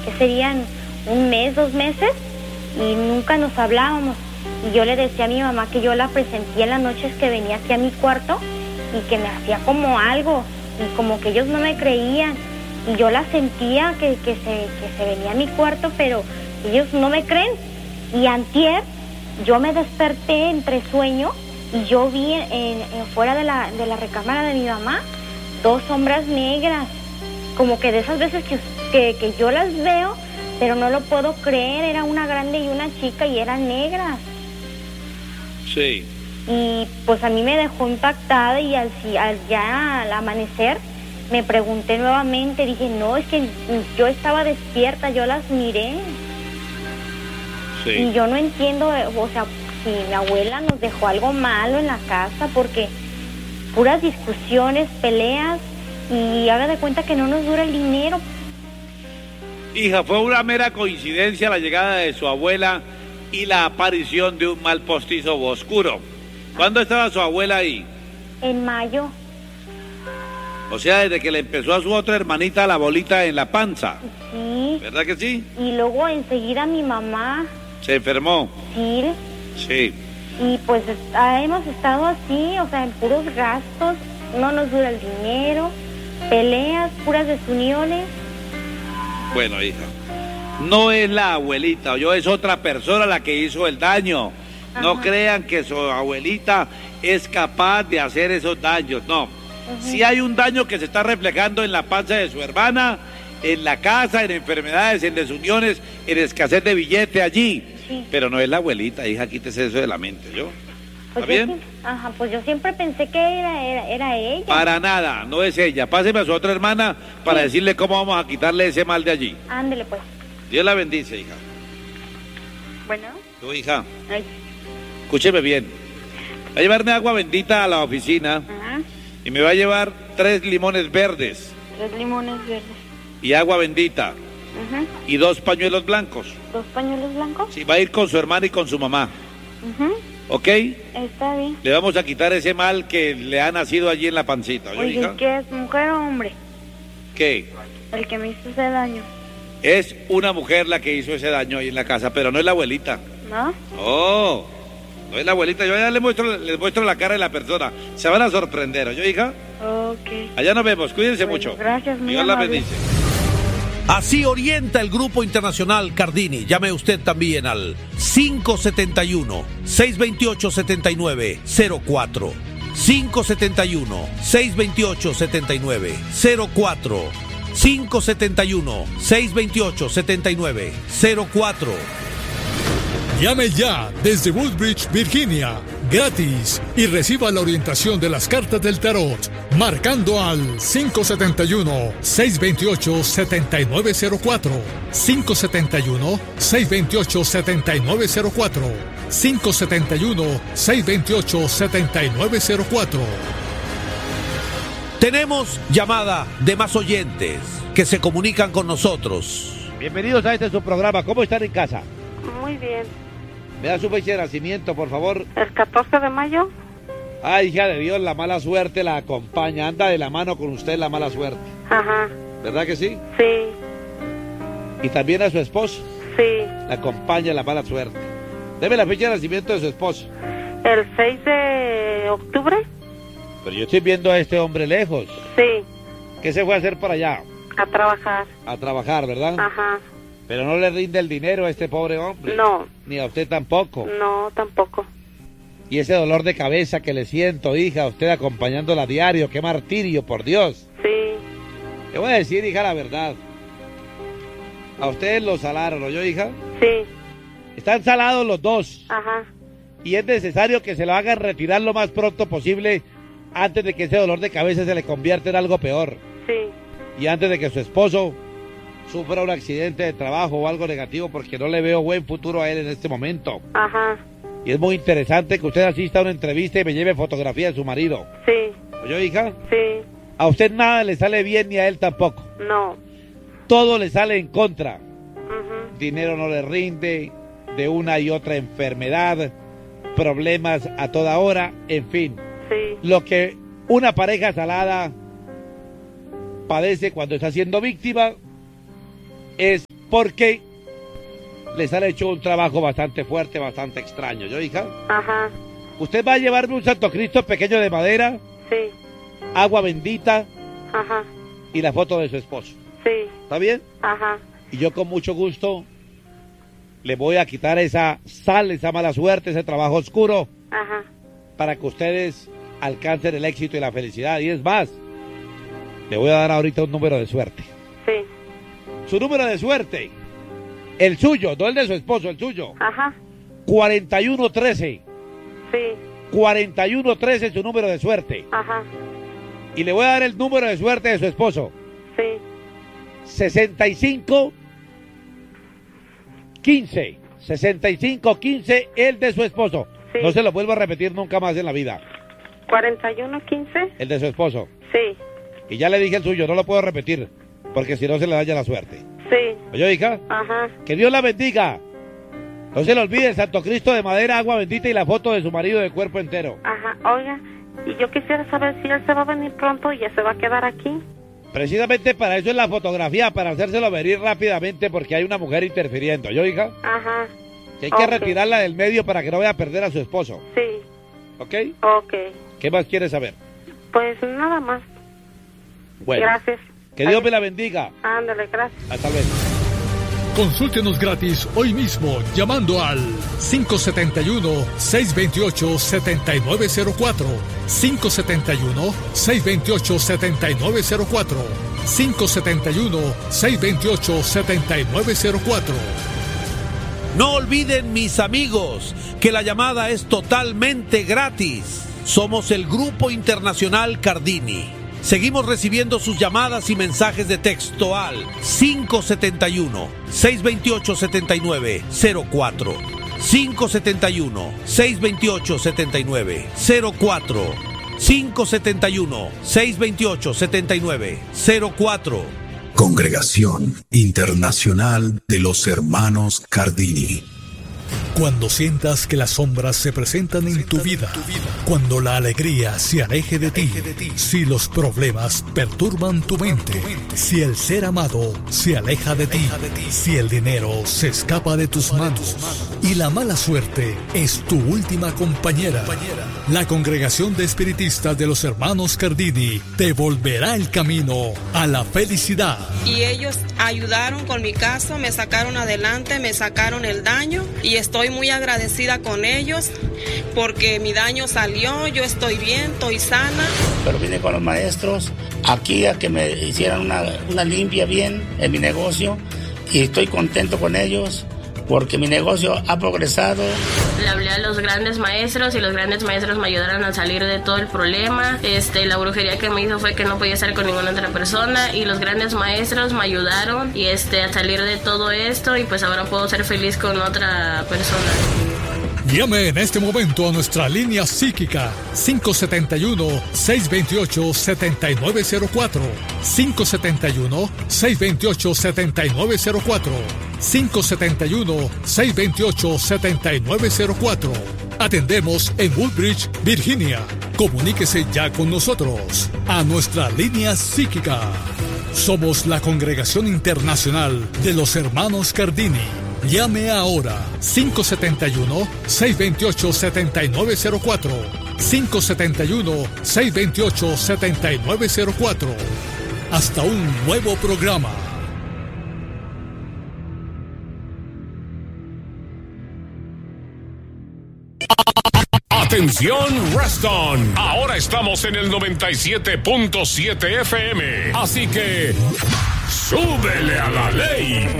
¿qué serían? Un mes, 2 meses, y nunca nos hablábamos. Y yo le decía a mi mamá que yo la presentía en las noches que venía aquí a mi cuarto y que me hacía como algo, y como que ellos no me creían. Y yo la sentía que se venía a mi cuarto, pero ellos no me creen. Y antier yo me desperté entre sueño y yo vi fuera de la recámara de mi mamá 2 sombras negras, como que de esas veces que yo las veo, pero no lo puedo creer. Era una grande y una chica y eran negras. Sí. Y pues a mí me dejó impactada, y al amanecer me pregunté nuevamente, dije, no, es que yo estaba despierta, yo las miré. Sí. Y yo no entiendo, o sea, si mi abuela nos dejó algo malo en la casa, porque puras discusiones, peleas, y haga de cuenta que no nos dura el dinero. Hija, fue una mera coincidencia la llegada de su abuela y la aparición de un mal postizo oscuro. ¿Cuándo estaba su abuela ahí? En mayo. O sea, desde que le empezó a su otra hermanita la bolita en la panza. Sí. ¿Verdad que sí? Y luego enseguida mi mamá. ¿Se enfermó? Sí. Sí. Y pues hemos estado así, o sea, en puros gastos, no nos dura el dinero, peleas, puras desuniones. Bueno, hija, no es la abuelita, es otra persona la que hizo el daño. Ajá. No crean que su abuelita es capaz de hacer esos daños, no. Uh-huh. Si hay un daño que se está reflejando en la panza de su hermana, en la casa, en enfermedades, en desuniones, en escasez de billete allí. Sí. Pero no es la abuelita, hija, quítese eso de la mente, ¿yo? ¿Está bien? Ajá, pues yo siempre pensé que era ella. Para nada, no es ella. Páseme a su otra hermana para decirle cómo vamos a quitarle ese mal de allí. Ándele, pues. Dios la bendice, hija. Bueno. Tu hija. Ay. Escúcheme bien. Va a llevarme agua bendita a la oficina. Ajá. Y me va a llevar 3 limones verdes. 3 limones verdes. Y agua bendita. Ajá. Y 2 pañuelos blancos. ¿2 pañuelos blancos? Sí, va a ir con su hermana y con su mamá. Ajá. ¿Ok? Está bien. Le vamos a quitar ese mal que le ha nacido allí en la pancita. Oye, hija? ¿qué es, mujer o hombre? ¿Qué? El que me hizo ese daño. Es una mujer la que hizo ese daño ahí en la casa, pero no es la abuelita. ¿No? Oh, no es la abuelita. Yo ya les muestro la cara de la persona. Se van a sorprender, ¿oye, hija? Ok. Allá nos vemos. Cuídense mucho. Gracias, muy Dios la amable. bendice. Así orienta el Grupo Internacional Cardini. Llame usted también al 571-628-7904. 571-628-7904. 571-628-7904. Llame ya desde Woodbridge, Virginia, gratis, y reciba la orientación de las cartas del tarot, marcando al 571-628-7904, 571-628-7904, 571-628-7904. Tenemos llamada de más oyentes que se comunican con nosotros. Bienvenidos a su programa. ¿Cómo están en casa? Muy bien. ¿Me da su fecha de nacimiento, por favor? ¿El 14 de mayo? Ay, hija de Dios, la mala suerte la acompaña. Anda de la mano con usted la mala suerte. Ajá. ¿Verdad que sí? Sí. ¿Y también a su esposo? Sí. La acompaña la mala suerte. Deme la fecha de nacimiento de su esposo. ¿El 6 de octubre? Pero yo estoy viendo a este hombre lejos. Sí. ¿Qué se fue a hacer para allá? A trabajar. A trabajar, ¿verdad? Ajá. Pero no le rinde el dinero a este pobre hombre. No. Ni a usted tampoco. No, tampoco. Y ese dolor de cabeza que le siento, hija, usted acompañándola a diario, qué martirio, por Dios. Sí. Le voy a decir, hija, la verdad. A ustedes los salaron, ¿no yo, hija? Sí. Están salados los dos. Ajá. Y es necesario que se lo hagan retirar lo más pronto posible antes de que ese dolor de cabeza se le convierta en algo peor. Sí. Y antes de que su esposo sufra un accidente de trabajo o algo negativo, porque no le veo buen futuro a él en este momento. Ajá. Y es muy interesante que usted asista a una entrevista y me lleve fotografía de su marido. Sí. ¿Oyó, hija? Sí. A usted nada le sale bien ni a él tampoco. No. Todo le sale en contra. Ajá. Dinero no le rinde, de una y otra enfermedad, problemas a toda hora, en fin. Sí. Lo que una pareja salada padece cuando está siendo víctima es porque les han hecho un trabajo bastante fuerte, bastante extraño, ¿yo, hija? Ajá. ¿Usted va a llevarme un Santo Cristo pequeño de madera, Sí. agua bendita Ajá. y la foto de su esposo? Sí. ¿Está bien? Ajá. Y yo con mucho gusto le voy a quitar esa sal, esa mala suerte, ese trabajo oscuro, Ajá. para que ustedes alcancen el éxito y la felicidad. Y es más, le voy a dar ahorita un número de suerte. Sí. Su número de suerte, el suyo, no el de su esposo, el suyo. Ajá. 4113. Sí. 4113 es su número de suerte. Ajá. Y le voy a dar el número de suerte de su esposo. Sí. 6515. 6515, el de su esposo. Sí. No se lo vuelvo a repetir nunca más en la vida. 4115. El de su esposo. Sí. Y ya le dije el suyo, no lo puedo repetir, porque si no se le daña la suerte. Sí. Oye, hija, Ajá. que Dios la bendiga. No se le olvide el Santo Cristo de madera, agua bendita y la foto de su marido de cuerpo entero. Ajá. Oiga, y yo quisiera saber si él se va a venir pronto y ya se va a quedar aquí. Precisamente para eso es la fotografía, para hacérselo venir rápidamente porque hay una mujer interfiriendo. ¿Yo, hija? Ajá. Que hay que Ok. retirarla del medio para que no vaya a perder a su esposo. Sí. ¿Ok? Ok. ¿Qué más quieres saber? Pues nada más. Bueno, Gracias. que Dios me la bendiga. Ándale, gracias. Hasta luego. Consúltenos gratis hoy mismo llamando al 571-628-7904, 571-628-7904, 571-628-7904. No olviden, mis amigos, que la llamada es totalmente gratis. Somos el Grupo Internacional Cardini. Seguimos recibiendo sus llamadas y mensajes de texto al 571-628-7904. 571-628-7904. 571-628-7904. Congregación Internacional de los Hermanos Cardini. Cuando sientas que las sombras se presentan en tu vida, cuando la alegría se aleje de ti, si los problemas perturban tu mente, si el ser amado se aleja de ti, si el dinero se escapa de tus manos y la mala suerte es tu última compañera, la Congregación de Espiritistas de los Hermanos Cardini te volverá el camino a la felicidad. Y ellos ayudaron con mi caso, me sacaron adelante, me sacaron el daño y estoy muy agradecida con ellos porque mi daño salió, yo estoy bien, estoy sana. Pero vine con los maestros aquí a que me hicieran una limpia bien en mi negocio y estoy contento con ellos porque mi negocio ha progresado. Le hablé a los grandes maestros y los grandes maestros me ayudaron a salir de todo el problema. La brujería que me hizo fue que no podía estar con ninguna otra persona y los grandes maestros me ayudaron y a salir de todo esto y pues ahora puedo ser feliz con otra persona. Llame en este momento a nuestra línea psíquica 571-628-7904, 571-628-7904, 571-628-7904. Atendemos en Woodbridge, Virginia. Comuníquese ya con nosotros a nuestra línea psíquica. Somos la Congregación Internacional de los Hermanos Cardini. Llame ahora 571-628-7904, 571-628-7904. Hasta un nuevo programa. Atención, Reston. Ahora estamos en el 97.7 FM. Así que súbele a la ley.